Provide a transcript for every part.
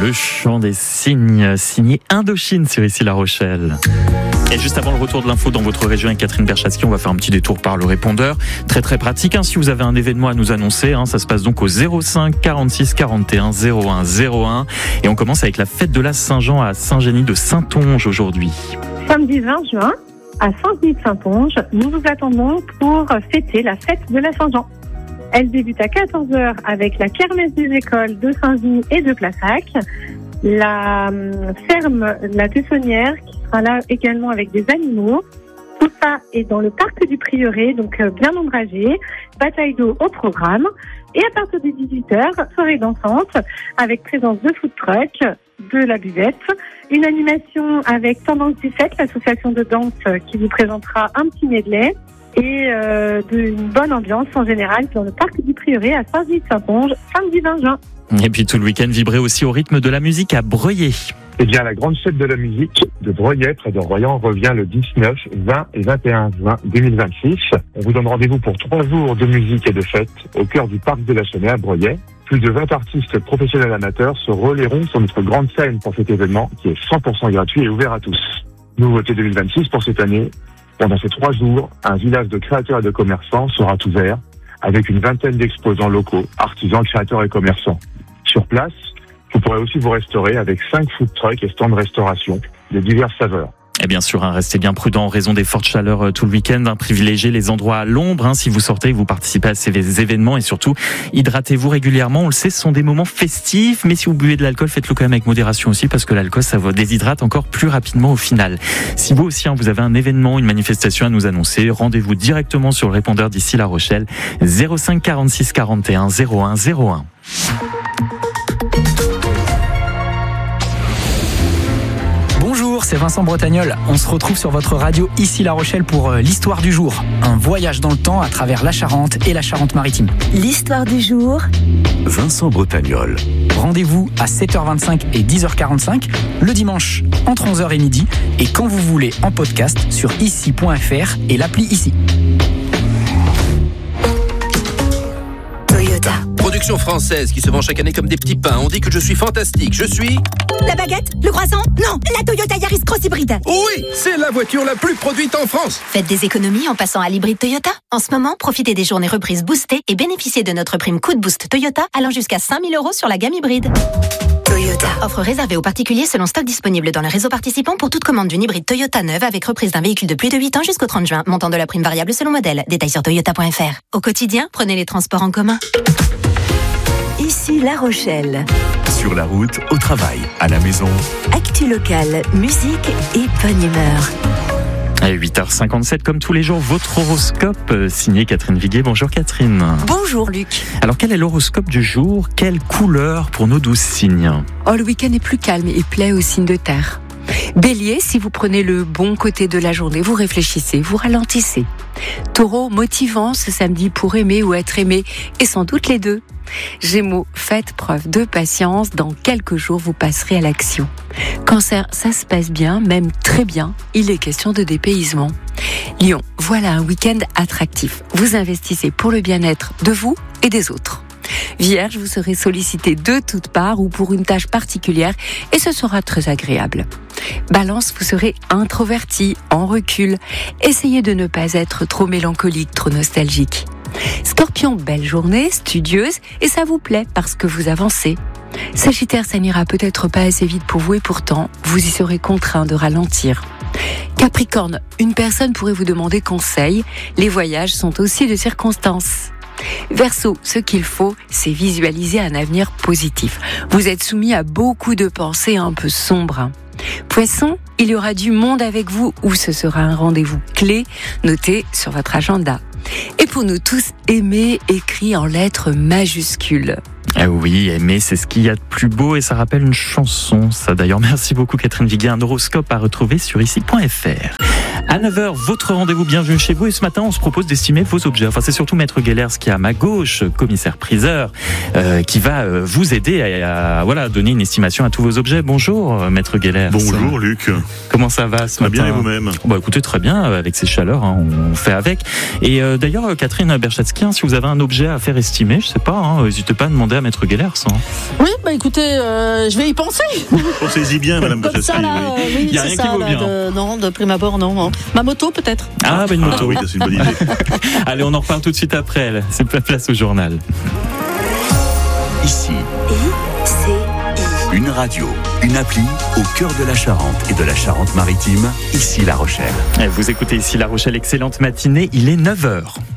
Le chant des cygnes, signé Indochine sur Ici La Rochelle. Et juste avant le retour de l'info dans votre région avec Catherine Berchatsky, on va faire un petit détour par le répondeur. Très très pratique, si vous avez un événement à nous annoncer, ça se passe donc au 05 46 41 01 01. Et on commence avec la fête de la Saint-Jean à Saint-Génie de Saintonge aujourd'hui. Samedi 20 juin, à Saint-Denis-de-Saintonge, nous vous attendons pour fêter la fête de la Saint-Jean. Elle débute à 14h avec la kermesse des écoles de Saint-Denis et de Plassac, la ferme La Tessonnière qui sera là également avec des animaux. Tout ça est dans le parc du Prieuré, donc bien ombragé, bataille d'eau au programme. Et à partir de 18h, soirée dansante avec présence de food truck, de la buvette, une animation avec Tendance 17, l'association de danse qui vous présentera un petit medley et une bonne ambiance en général dans le parc du Prieuré à Saint-Denis-de-Saintonge, samedi 20 juin. Et puis tout le week-end vibré aussi au rythme de la musique à Breuillé. Eh bien, la grande fête de la musique de Breuillé, près de Royan, revient le 19, 20 et 21 juin 2026. On vous donne rendez-vous pour 3 jours de musique et de fête au cœur du parc de la Chênaie à Breuillé. Plus de 20 artistes professionnels amateurs se relayeront sur notre grande scène pour cet événement qui est 100% gratuit et ouvert à tous. Nouveauté 2026 pour cette année. Pendant ces 3 jours, un village de créateurs et de commerçants sera ouvert avec une vingtaine d'exposants locaux, artisans, créateurs et commerçants. Sur place, vous pourrez aussi vous restaurer avec 5 food trucks et stands de restauration de diverses saveurs. Et bien sûr, restez bien prudents en raison des fortes chaleurs tout le week-end. Privilégiez les endroits à l'ombre si vous sortez, vous participez à ces événements et surtout, hydratez-vous régulièrement. On le sait, ce sont des moments festifs, mais si vous buvez de l'alcool, faites-le quand même avec modération aussi parce que l'alcool, ça vous déshydrate encore plus rapidement au final. Si vous aussi, vous avez un événement, une manifestation à nous annoncer, rendez-vous directement sur le répondeur d'Ici La Rochelle, 05 46 41 01 01. Bonjour, c'est Vincent Bretagnol. On se retrouve sur votre radio Ici La Rochelle pour l'histoire du jour. Un voyage dans le temps à travers la Charente et la Charente-Maritime. L'histoire du jour. Vincent Bretagnol. Rendez-vous à 7h25 et 10h45, le dimanche entre 11h et midi, et quand vous voulez en podcast sur ici.fr et l'appli Ici. Toyota. Production française qui se vend chaque année comme des petits pains. On dit que je suis fantastique. Je suis... La baguette? Le croissant? Non, la Toyota Yaris Cross Hybride. Oui, c'est la voiture la plus produite en France. Faites des économies en passant à l'hybride Toyota. En ce moment, profitez des journées reprises boostées et bénéficiez de notre prime coup de boost Toyota allant jusqu'à 5 000 € sur la gamme hybride. Toyota. Offre réservée aux particuliers selon stock disponible dans le réseau participant pour toute commande d'une hybride Toyota neuve avec reprise d'un véhicule de plus de 8 ans jusqu'au 30 juin. Montant de la prime variable selon modèle. Détails sur toyota.fr. Au quotidien, prenez les transports en commun. Ici La Rochelle. Sur la route, au travail, à la maison. Actu locale, musique et bonne humeur. À 8h57, comme tous les jours, votre horoscope signé Catherine Viguier. Bonjour Catherine. Bonjour Luc. Alors quel est l'horoscope du jour? Quelle couleur pour nos 12 signes? Le week-end est plus calme et plaît aux signes de terre. Bélier, si vous prenez le bon côté de la journée, vous réfléchissez, vous ralentissez. Taureau, motivant ce samedi pour aimer ou être aimé, et sans doute les deux. Gémeaux, faites preuve de patience, dans quelques jours vous passerez à l'action. Cancer, ça se passe bien, même très bien, il est question de dépaysement. Lion, voilà un week-end attractif. Vous investissez pour le bien-être de vous et des autres. Vierge, vous serez sollicité de toutes parts ou pour une tâche particulière et ce sera très agréable. Balance, vous serez introverti, en recul. Essayez de ne pas être trop mélancolique, trop nostalgique. Scorpion, belle journée, studieuse, et ça vous plaît parce que vous avancez. Sagittaire, ça n'ira peut-être pas assez vite pour vous et pourtant, vous y serez contraint de ralentir. Capricorne, une personne pourrait vous demander conseil. Les voyages sont aussi de circonstances. Verseau, ce qu'il faut, c'est visualiser un avenir positif. Vous êtes soumis à beaucoup de pensées un peu sombres. Poisson, il y aura du monde avec vous ou ce sera un rendez-vous clé noté sur votre agenda. Et pour nous tous, aimer écrit en lettres majuscules. Ah oui, aimer, c'est ce qu'il y a de plus beau et ça rappelle une chanson. Ça d'ailleurs, merci beaucoup Catherine Viguier. Un horoscope à retrouver sur ici.fr. À 9h, votre rendez-vous, bienvenue chez vous. Et ce matin, on se propose d'estimer vos objets. Enfin, c'est surtout Maître Gellers qui est à ma gauche, commissaire-priseur, qui va vous aider à donner une estimation à tous vos objets. Bonjour Maître Gellers. Bonjour Luc. Comment ça va ce matin? Très bien, et vous-même? Écoutez, très bien, avec ces chaleurs, on fait avec. Et d'ailleurs, Catherine Berchatsky, si vous avez un objet à faire estimer, je sais pas, n'hésitez pas à demander à mettre galère, ça. Oui, écoutez, je vais y penser. Pensez-y bien, Madame Bossassi. Il n'y a rien qui vaut bien. Non, de prime abord, non. Ma moto, peut-être. Une moto, oui, c'est une bonne idée. Allez, on en reparle tout de suite après. C'est place au journal. Ici, une radio, une appli au cœur de la Charente et de la Charente-Maritime, ici La Rochelle. Vous écoutez ici La Rochelle, excellente matinée, il est 9h.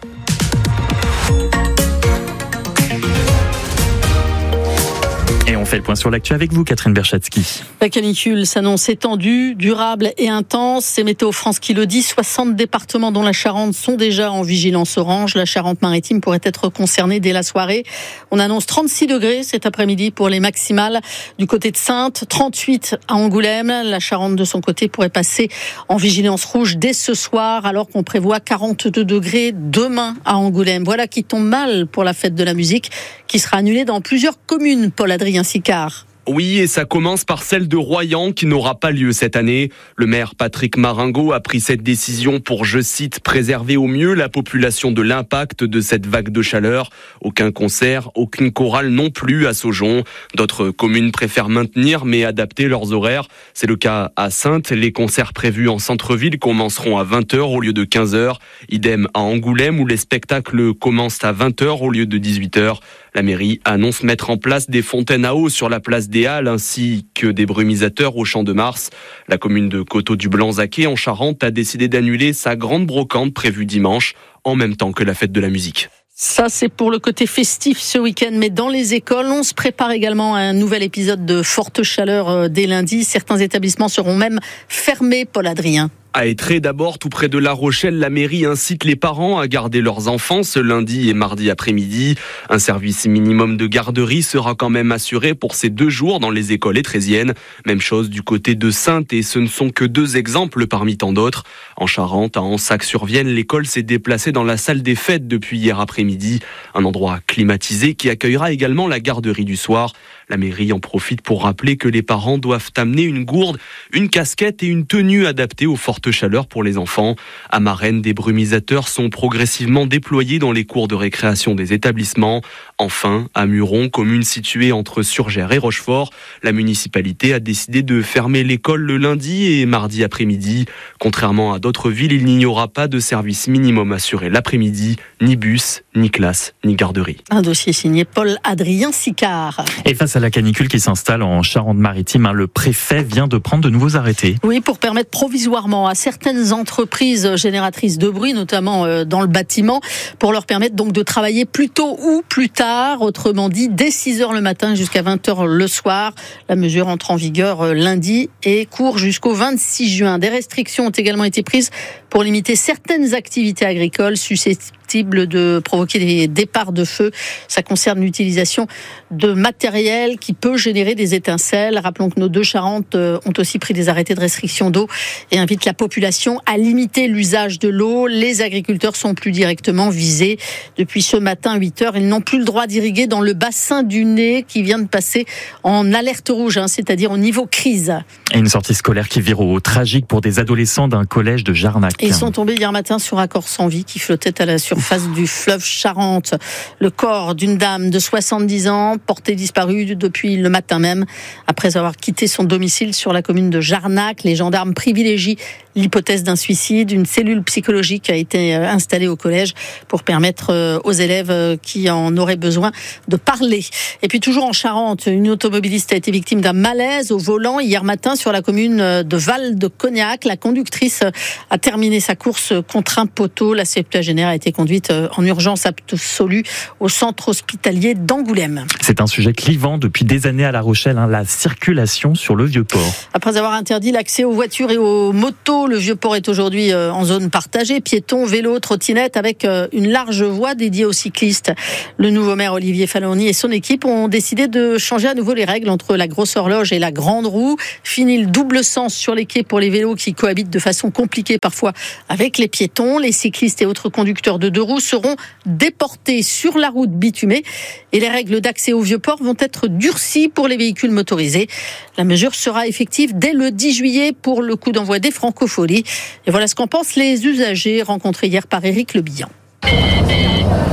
Et on fait le point sur l'actu avec vous, Catherine Berchatsky. La canicule s'annonce étendue, durable et intense. C'est Météo France qui le dit. 60 départements dont la Charente sont déjà en vigilance orange. La Charente-Maritime pourrait être concernée dès la soirée. On annonce 36 degrés cet après-midi pour les maximales du côté de Saintes, 38 à Angoulême. La Charente de son côté pourrait passer en vigilance rouge dès ce soir alors qu'on prévoit 42 degrés demain à Angoulême. Voilà qui tombe mal pour la fête de la musique qui sera annulée dans plusieurs communes, Paul-Adrien Sicard. Oui, et ça commence par celle de Royan qui n'aura pas lieu cette année. Le maire Patrick Maringo a pris cette décision pour, je cite, préserver au mieux la population de l'impact de cette vague de chaleur. Aucun concert, aucune chorale non plus à Saujon. D'autres communes préfèrent maintenir mais adapter leurs horaires. C'est le cas à Saintes. Les concerts prévus en centre-ville commenceront à 20h au lieu de 15h. Idem à Angoulême où les spectacles commencent à 20h au lieu de 18h. La mairie annonce mettre en place des fontaines à eau sur la place des Halles ainsi que des brumisateurs au Champ de Mars. La commune de Coteau-du-Blanc-Zaquet en Charente a décidé d'annuler sa grande brocante prévue dimanche en même temps que la fête de la musique. Ça, c'est pour le côté festif ce week-end. Mais dans les écoles, on se prépare également à un nouvel épisode de forte chaleur dès lundi. Certains établissements seront même fermés, Paul-Adrien. À Étré, d'abord, tout près de La Rochelle, la mairie incite les parents à garder leurs enfants ce lundi et mardi après-midi. Un service minimum de garderie sera quand même assuré pour ces 2 jours dans les écoles étrésiennes. Même chose du côté de Saintes et ce ne sont que 2 exemples parmi tant d'autres. En Charente, à Ansac-sur-Vienne, l'école s'est déplacée dans la salle des fêtes depuis hier après-midi. Un endroit climatisé qui accueillera également la garderie du soir. La mairie en profite pour rappeler que les parents doivent amener une gourde, une casquette et une tenue adaptée aux fortes chaleurs pour les enfants. À Marennes, des brumisateurs sont progressivement déployés dans les cours de récréation des établissements. Enfin, à Muron, commune située entre Surgères et Rochefort, la municipalité a décidé de fermer l'école le lundi et mardi après-midi. Contrairement à d'autres villes, il n'y aura pas de service minimum assuré l'après-midi, ni bus, ni classe, ni garderie. Un dossier signé Paul-Adrien Sicard. Et face à la canicule qui s'installe en Charente-Maritime, le préfet vient de prendre de nouveaux arrêtés. Oui, pour permettre provisoirement à certaines entreprises génératrices de bruit, notamment dans le bâtiment, pour leur permettre donc de travailler plus tôt ou plus tard, autrement dit dès 6h le matin jusqu'à 20h le soir. La mesure entre en vigueur lundi et court jusqu'au 26 juin. Des restrictions ont également été prises pour limiter certaines activités agricoles susceptibles de provoquer des départs de feu. Ça concerne l'utilisation de matériel qui peut générer des étincelles. Rappelons que nos 2 Charentes ont aussi pris des arrêtés de restriction d'eau et invitent la population à limiter l'usage de l'eau. Les agriculteurs sont plus directement visés. Depuis ce matin, 8h, ils n'ont plus le droit d'irriguer dans le bassin du Nez qui vient de passer en alerte rouge, c'est-à-dire au niveau crise. Et une sortie scolaire qui vire au tragique pour des adolescents d'un collège de Jarnac. Ils sont tombés hier matin sur un corps sans vie qui flottait à la surface du fleuve Charente. Le corps d'une dame de 70 ans, portée disparue depuis le matin même. Après avoir quitté son domicile sur la commune de Jarnac, les gendarmes privilégient l'hypothèse d'un suicide. Une cellule psychologique a été installée au collège pour permettre aux élèves qui en auraient besoin de parler. Et puis toujours en Charente, une automobiliste a été victime d'un malaise au volant hier matin sur la commune de Val-de-Cognac. La conductrice a terminé sa course contre un poteau. La septuagénaire a été conduite en urgence absolue au centre hospitalier d'Angoulême. C'est un sujet clivant depuis des années à La Rochelle, la circulation sur le Vieux-Port. Après avoir interdit l'accès aux voitures et aux motos, le Vieux-Port est aujourd'hui en zone partagée, piétons, vélos, trottinettes, avec une large voie dédiée aux cyclistes. Le nouveau maire Olivier Falorni et son équipe ont décidé de changer à nouveau les règles entre la grosse horloge et la grande roue. Fini le double sens sur les quais pour les vélos qui cohabitent de façon compliquée parfois avec les piétons. Les cyclistes et autres conducteurs de 2 roues seront déportés sur la route bitumée et les règles d'accès au Vieux-Port vont être durcies pour les véhicules motorisés. La mesure sera effective dès le 10 juillet pour le coup d'envoi des Francopholies. Et voilà ce qu'en pensent les usagers rencontrés hier par Éric Le Bihan.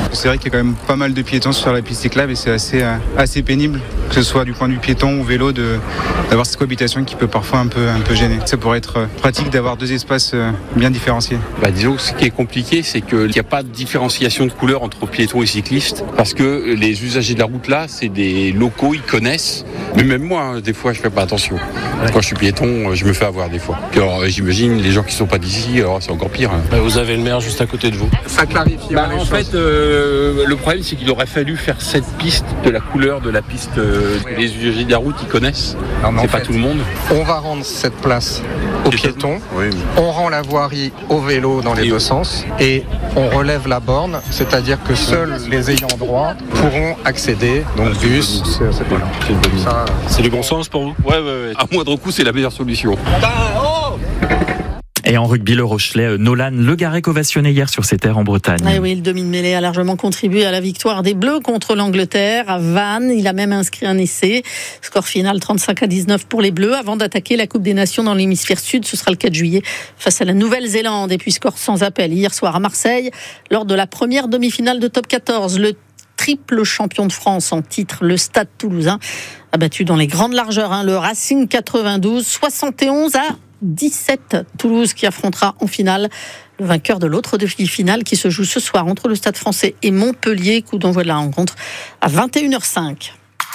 C'est vrai qu'il y a quand même pas mal de piétons sur la piste cyclable et c'est assez pénible, que ce soit du point de vue piéton ou vélo, d'avoir cette cohabitation qui peut parfois un peu gêner. Ça pourrait être pratique d'avoir deux espaces bien différenciés. Disons que ce qui est compliqué, c'est qu'il n'y a pas de différenciation de couleur entre piétons et cyclistes, parce que les usagers de la route là, c'est des locaux, ils connaissent. Mais même moi, des fois, je fais pas attention. Quand je suis piéton, je me fais avoir des fois. Puis alors, j'imagine les gens qui sont pas d'ici, c'est encore pire. Vous avez le maire juste à côté de vous. Ça clarifie. En fait, le problème, c'est qu'il aurait fallu faire cette piste de la couleur de la piste. Les usagers de la route, ils connaissent. C'est pas tout le monde. On va rendre cette place aux piétons. Oui. On rend la voirie au vélo dans les deux sens et on relève la borne, c'est-à-dire que seuls les ayants droit pourront accéder. Donc bus, c'est du bon sens pour vous ? Ouais. À moindre coût, c'est la meilleure solution. Et en rugby, le Rochelais Nolan Le Garec ovationné hier sur ses terres en Bretagne. Ah oui, le demi-mêlée a largement contribué à la victoire des Bleus contre l'Angleterre à Vannes. Il a même inscrit un essai. Score final 35-19 pour les Bleus avant d'attaquer la Coupe des Nations dans l'hémisphère sud. Ce sera le 4 juillet face à la Nouvelle-Zélande. Et puis score sans appel hier soir à Marseille lors de la première demi-finale de Top 14. Le triple champion de France en titre, le Stade Toulousain, a battu dans les grandes largeurs le Racing 92, 71-17. Toulouse qui affrontera en finale le vainqueur de l'autre demi-finale qui se joue ce soir entre le Stade Français et Montpellier. Coup d'envoi de la rencontre à 21h05.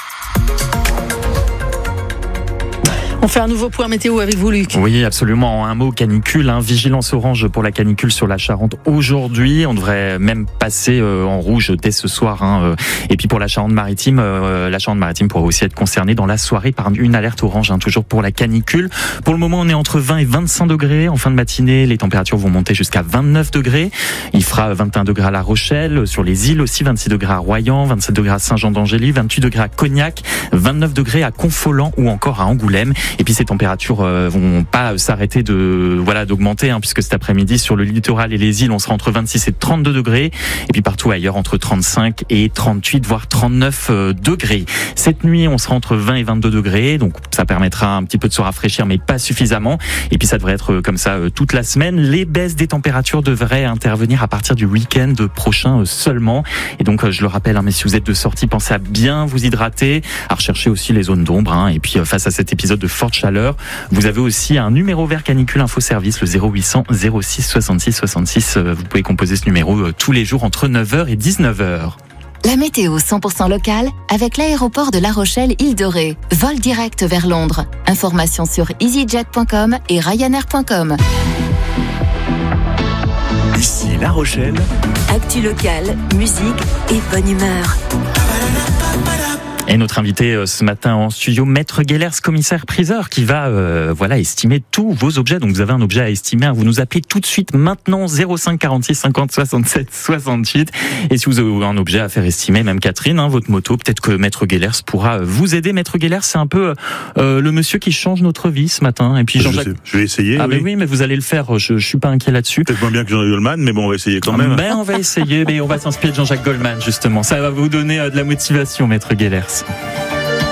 On fait un nouveau point météo avec vous, Luc. Oui, absolument. Un mot canicule, vigilance orange pour la canicule sur la Charente aujourd'hui. On devrait même passer en rouge dès ce soir. Et puis pour la Charente-Maritime pourrait aussi être concernée dans la soirée par une alerte orange, toujours pour la canicule. Pour le moment, on est entre 20 et 25 degrés. En fin de matinée, les températures vont monter jusqu'à 29 degrés. Il fera 21 degrés à La Rochelle, sur les îles aussi, 26 degrés à Royan, 27 degrés à Saint-Jean-d'Angély, 28 degrés à Cognac, 29 degrés à Confolens ou encore à Angoulême. Et puis ces températures vont pas s'arrêter d'augmenter, puisque cet après-midi sur le littoral et les îles, on sera entre 26 et 32 degrés. Et puis partout ailleurs entre 35 et 38 voire 39 degrés. Cette nuit, on sera entre 20 et 22 degrés, donc ça permettra un petit peu de se rafraîchir, mais pas suffisamment. Et puis ça devrait être comme ça toute la semaine. Les baisses des températures devraient intervenir à partir du week-end prochain seulement. Et donc je le rappelle, mais si vous êtes de sortie, pensez à bien vous hydrater, à rechercher aussi les zones d'ombre. Et puis face à cet épisode de forte chaleur, vous avez aussi un numéro vert canicule info service, le 0800 06 66 66. Vous pouvez composer ce numéro tous les jours entre 9h et 19h. La météo 100% locale avec l'aéroport de La Rochelle Île de Ré. Vol direct vers Londres. Informations sur easyjet.com et ryanair.com. Ici La Rochelle. Actu locale, musique et bonne humeur. Et notre invité ce matin en studio, Maître Guellers, commissaire-priseur, qui va estimer tous vos objets. Donc vous avez un objet à estimer, vous nous appelez tout de suite maintenant 05 46 50 67 68. Et si vous avez un objet à faire estimer, même Catherine, votre moto, peut-être que Maître Guellers pourra vous aider. Maître Guellers, c'est un peu le monsieur qui change notre vie ce matin. Et puis Jean-Jacques... Je vais essayer. Ah oui. Mais oui, mais vous allez le faire. Je suis pas inquiet là-dessus. Peut-être moins bien que Jean-Jacques Goldman, mais bon, on va essayer quand même. On va essayer. Mais on va s'inspirer de Jean-Jacques Goldman justement. Ça va vous donner de la motivation, Maître Guellers.